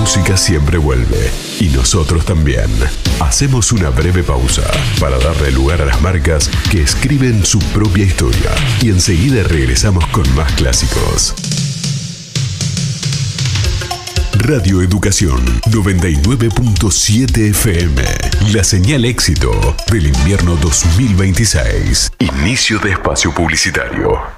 música siempre vuelve y nosotros también. Hacemos una breve pausa para darle lugar a las marcas que escriben su propia historia y enseguida regresamos con más clásicos. Radio Educación 99.7 FM. La señal éxito del invierno 2026. Inicio de espacio publicitario.